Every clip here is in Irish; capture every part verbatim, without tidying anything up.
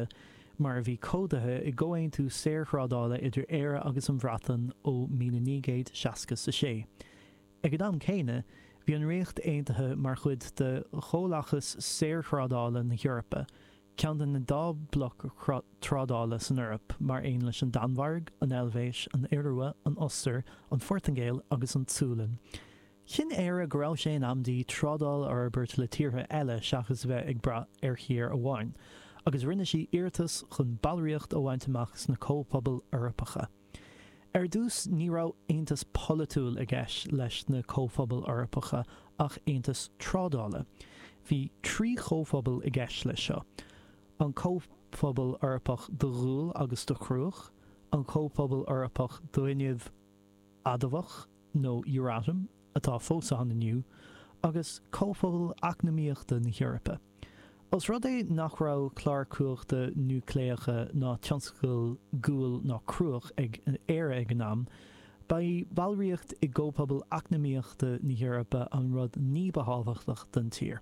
Europe mar bhí códathe i ggóin tú séirchrádála idir éire agus an bhratan ó mí nígéad seasca sa sé. Ag an am céine, bhí an réocht aontaithe mar chud de chólachas séirchrádála na Europa, ceann na dá bloc trádála san Europe mar aon leis an Danmhairg, an Elvéis, an Iorua, an Ulster, an Fortingéil agus an Tsualainn. Sin éire go raibh sé an amdaí trádal ar beirt le tíortha eile seachas bheith ag bra ar chéir amháin, agus rinne sí iartas chun ballríocht óhainteach na cópobal Eorpacha. Ar dús ní rá aontas polatúil a gceis leis na cópobal Eorpacha ach aontas trádála. Bhí trí chóphobal i gceis lei seo. An cóphobal Eorpach do Ghúil agus do Chrúach, an cóphobal Eorpach do Inniamh Adamhach nó Euratom atá fósa an nniu, agus cóphobal acnamíochta na Heorpa. Os rud é nach rá clárcúachta núcléacha ná tionscail gúil ná cruach ag an éire ag an am, ba ballríocht i ggópobal acnamíochta na Heorpa an rud ní behalbhachtach den tír.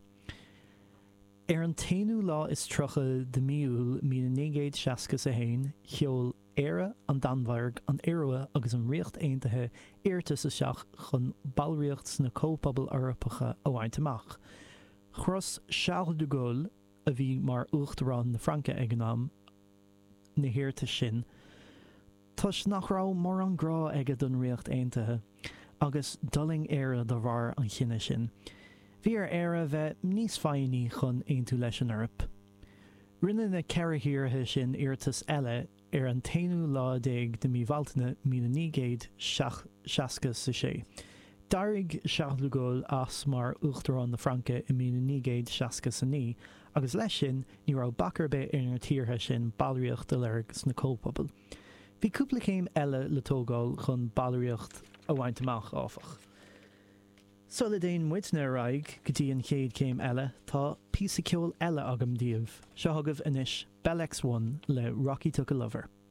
Ar an taonú lá is trocha de míúil mí nígéad seasca sa hain, cheol éire an Danmhairg, an Iorua agus an riocht aontaithe iartas a seach chun ballríocht na cópobal Eorpacha a bhaint amach. Chros Charles de Gaulle a bhí mar uachtarán na Franca ag an am na hiirta sin, tus nach rá mar an grá aige don riocht aontaithe, agus dulling éire do bhar an chinne sin. Bhí ar éire bheith níos faoiní chun aon tú leis an Eorp. Rinne na ceithíortha sin iartas eile ar an taonú lá déag de míbhaltaine mí nígéad seasca sa sé. Dairg Charles de Gaulle as mar uachtarán na Franca i mí nígéad seasca sa ní, agus leis sin ní rá bachar be ar tíortha sin ballríocht de leirgus na cópobal. Bhí cúpla céim eile le tógáil chun ballríocht a bhaint amach áfach. Sola déon muid na raig go dtí an chéad céim eile tá píosa ceol eile agam díobh, seo thugah inis Bell X one le Rocky Took a Lover.